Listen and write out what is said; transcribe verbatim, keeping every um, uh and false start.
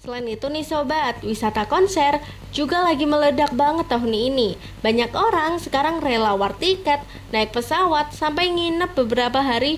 Selain itu nih sobat, wisata konser juga lagi meledak banget tahun ini. Banyak orang sekarang rela war tiket, naik pesawat, sampai nginep beberapa hari